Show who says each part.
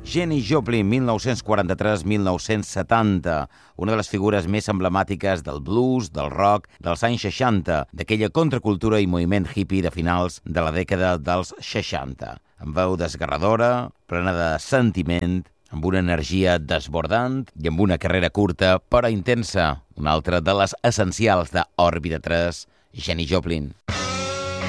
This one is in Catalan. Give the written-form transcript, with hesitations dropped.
Speaker 1: Jenny Joplin, 1943-1970, una de les figures més emblemàtiques del blues, del rock, dels anys 60, d'aquella contracultura i moviment hippie de finals de la dècada dels 60. Amb veu desgarradora, plena de sentiment, amb una energia desbordant i amb una carrera curta però intensa, una altra de les essencials d'Òrbita 3, Jenny Joplin.